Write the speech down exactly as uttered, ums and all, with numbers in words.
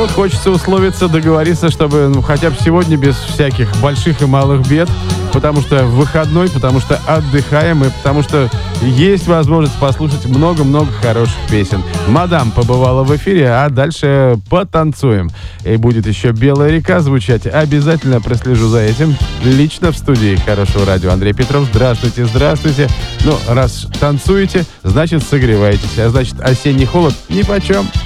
Ну, хочется условиться, договориться, чтобы ну, хотя бы сегодня без всяких больших и малых бед, потому что выходной, потому что отдыхаем и потому что есть возможность послушать много-много хороших песен. Мадам побывала в эфире, а дальше потанцуем. И будет еще «Белая река» звучать. Обязательно прослежу за этим. Лично в студии Хорошего радио Андрей Петров. Здравствуйте, здравствуйте. Ну, раз танцуете, значит согреваетесь, а значит осенний холод нипочем.